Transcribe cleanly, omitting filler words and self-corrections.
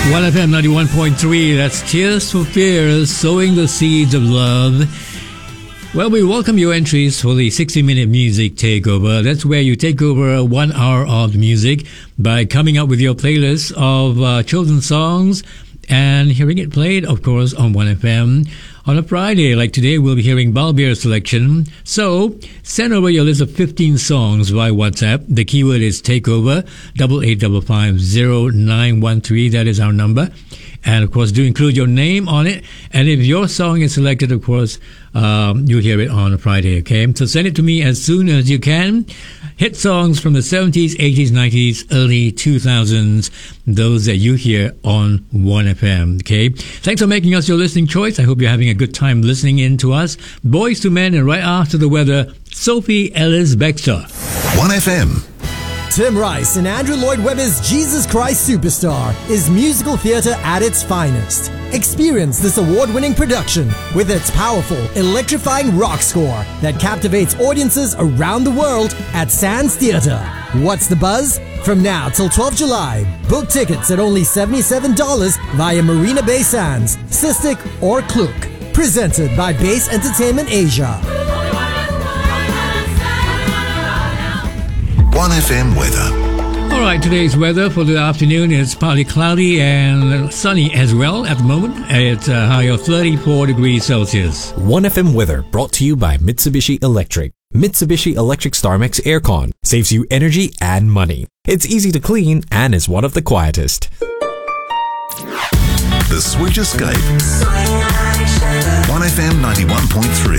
1FM 91.3, that's Tears for Fears, sowing the seeds of love. Well, we welcome your entries for the 60-minute music takeover. That's where you take over 1 hour of music by coming up with your playlist of children's songs and hearing it played, of course, on 1FM. On a Friday, like today, we'll be hearing Balbir selection. So, send over your list of 15 songs via WhatsApp. The keyword is takeover, 88550913. That is our number. And, of course, do include your name on it. And if your song is selected, of course, you'll hear it on a Friday, okay? So send it to me as soon as you can. Hit songs from the 70s, 80s, 90s, early 2000s, those that you hear on 1FM, okay? Thanks for making us your listening choice. I hope you're having a good time listening in to us. Boys to Men, and right after the weather, Sophie Ellis-Bextor. 1FM. Tim Rice and Andrew Lloyd Webber's Jesus Christ Superstar is musical theatre at its finest. Experience this award-winning production with its powerful, electrifying rock score that captivates audiences around the world at Sands Theatre. What's the buzz? From now till 12 July, book tickets at only $77 via Marina Bay Sands, Cystic or Klook. Presented by Base Entertainment Asia. 1FM weather. All right, today's weather for the afternoon is partly cloudy and sunny as well at the moment. It's a high of 34 degrees Celsius. 1FM weather brought to you by Mitsubishi Electric. Mitsubishi Electric StarMax Aircon saves you energy and money. It's easy to clean and is one of the quietest. The Sweet Escape. 1FM 91.3.